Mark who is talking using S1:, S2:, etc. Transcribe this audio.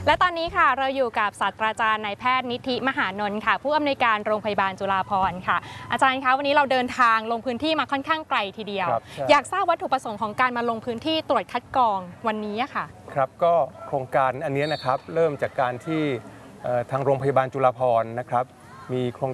S1: และตอนนี้ค่ะเราอยู่กับศาสตราจารย์นายแพทย์นิธิมหานนท์ค่ะผู้อำนวยการโรงพยาบาลจุฬาภรณ์ค่ะอาจารย์คะวันนี้เราเดินทางลงพื้นที่มาค่อนข้างไกลทีเดียวอยากทราบวัตถุประสงค์ของการมาลงพื้นที่ตรวจคัดกรองวันนี้ค่ะ
S2: ครับก็โครงการอันนี้นะครับเริ่มจากการที่ทางโรงพยาบาลจุฬาภรณ์นะครับมีโครง